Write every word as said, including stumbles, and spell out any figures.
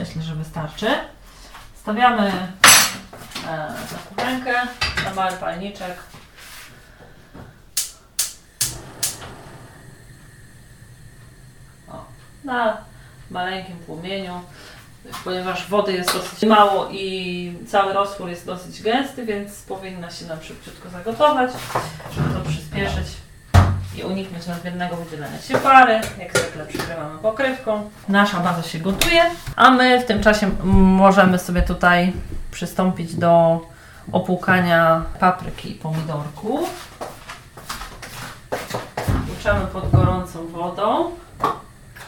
myślę, że wystarczy. Stawiamy e, na kuchenkę, na mały palniczek. O, na maleńkim płomieniu, ponieważ wody jest dosyć mało i cały roztwór jest dosyć gęsty, więc powinna się nam szybciutko zagotować, żeby to przyspieszyć i uniknąć nadmiernego wydzielania się pary. Jak zwykle przykrywamy pokrywką. Nasza baza się gotuje, a my w tym czasie możemy sobie tutaj przystąpić do opłukania papryki i pomidorków. Włączamy pod gorącą wodą.